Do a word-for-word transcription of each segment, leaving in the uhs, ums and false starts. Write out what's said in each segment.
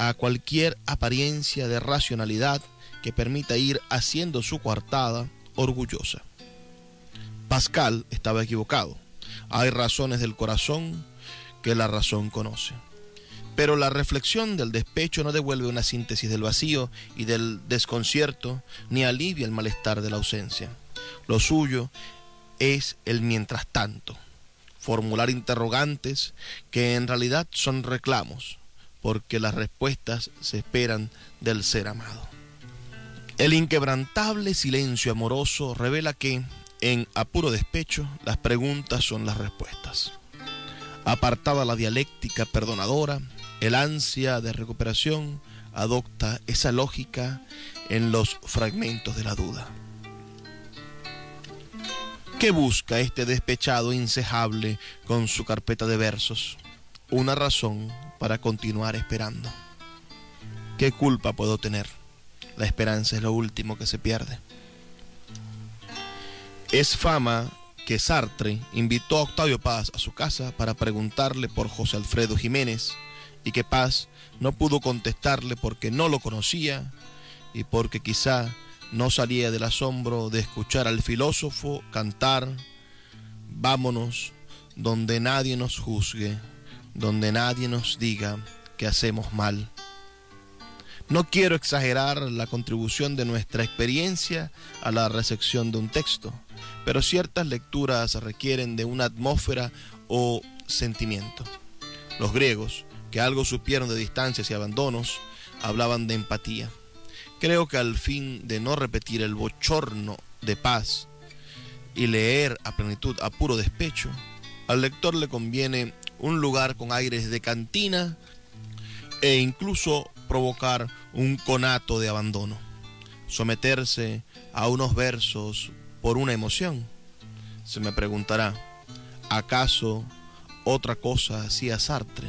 a cualquier apariencia de racionalidad que permita ir haciendo su coartada orgullosa. Pascal estaba equivocado. Hay razones del corazón que la razón conoce. Pero la reflexión del despecho no devuelve una síntesis del vacío y del desconcierto, ni alivia el malestar de la ausencia. Lo suyo es el mientras tanto, formular interrogantes que en realidad son reclamos, porque las respuestas se esperan del ser amado. El inquebrantable silencio amoroso revela que, en apuro despecho, las preguntas son las respuestas. Apartada la dialéctica perdonadora, el ansia de recuperación adopta esa lógica en los fragmentos de la duda. ¿Qué busca este despechado incejable con su carpeta de versos? Una razón para continuar esperando. ¿Qué culpa puedo tener? La esperanza es lo último que se pierde. Es fama que Sartre invitó a Octavio Paz a su casa para preguntarle por José Alfredo Jiménez, y que Paz no pudo contestarle porque no lo conocía y porque quizá no salía del asombro de escuchar al filósofo cantar: vámonos donde nadie nos juzgue, donde nadie nos diga que hacemos mal. No quiero exagerar la contribución de nuestra experiencia a la recepción de un texto, pero ciertas lecturas requieren de una atmósfera o sentimiento. Los griegos, que algo supieron de distancias y abandonos, hablaban de empatía. Creo que al fin de no repetir el bochorno de Paz y leer a plenitud, a puro despecho, al lector le conviene un lugar con aires de cantina e incluso provocar un conato de abandono, someterse a unos versos por una emoción. Se me preguntará, ¿acaso otra cosa hacía Sartre?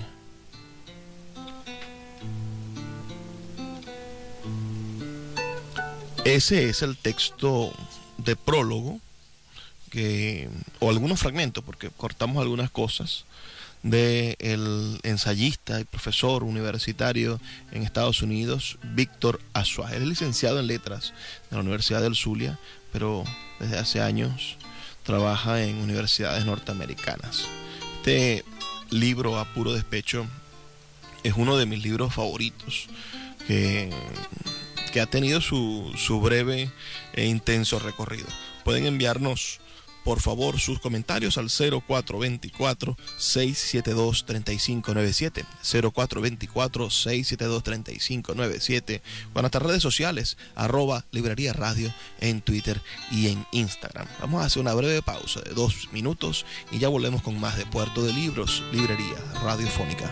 Ese es el texto de prólogo, que, o algunos fragmentos, porque cortamos algunas cosas, del ensayista y profesor universitario en Estados Unidos, Víctor Asuaje. Él es licenciado en letras de la Universidad del Zulia, pero desde hace años trabaja en universidades norteamericanas. Este libro, A Puro Despecho, es uno de mis libros favoritos, que, que ha tenido su, su breve e intenso recorrido. Pueden enviarnos, por favor, sus comentarios al cero cuatro dos cuatro, seis siete dos, tres cinco nueve siete, cero cuatro dos cuatro, seis siete dos, tres cinco nueve siete, o a nuestras redes sociales, arroba Librería Radio en Twitter y en Instagram. Vamos a hacer una breve pausa de dos minutos y ya volvemos con más de Puerto de Libros, Librería Radiofónica.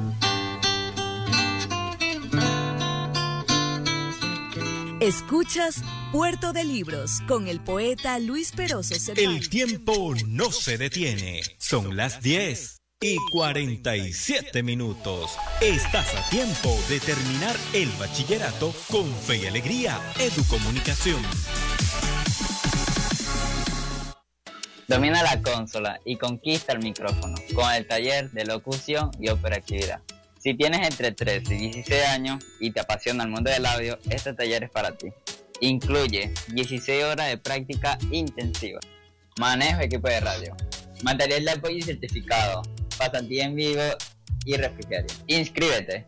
Escuchas Puerto de Libros con el poeta Luis Peroso Cervantes. El tiempo no se detiene. Son las diez y cuarenta y siete minutos. Estás a tiempo de terminar el bachillerato con Fe y Alegría Educomunicación. Domina la consola y conquista el micrófono con el taller de locución y operatividad. Si tienes entre trece y dieciséis años y te apasiona el mundo del audio, este taller es para ti. Incluye dieciséis horas de práctica intensiva, manejo de equipo de radio, material de apoyo y certificado, pasantía en vivo y refrigerio. ¡Inscríbete!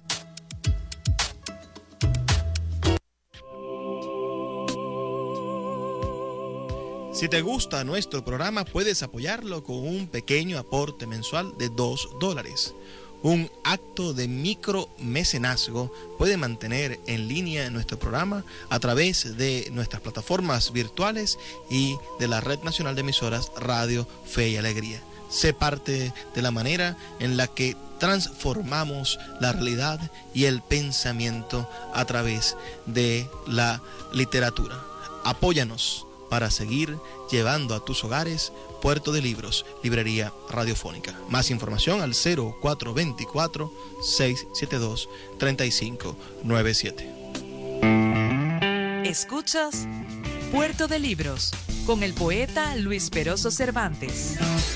Si te gusta nuestro programa, puedes apoyarlo con un pequeño aporte mensual de dos dólares. Un acto de micromecenazgo puede mantener en línea nuestro programa a través de nuestras plataformas virtuales y de la Red Nacional de Emisoras Radio Fe y Alegría. Sé parte de la manera en la que transformamos la realidad y el pensamiento a través de la literatura. Apóyanos para seguir llevando a tus hogares Puerto de Libros, Librería Radiofónica. Más información al cero cuatro dos cuatro, seis siete dos, tres cinco nueve siete. Escuchas Puerto de Libros con el poeta Luis Peroso Cervantes.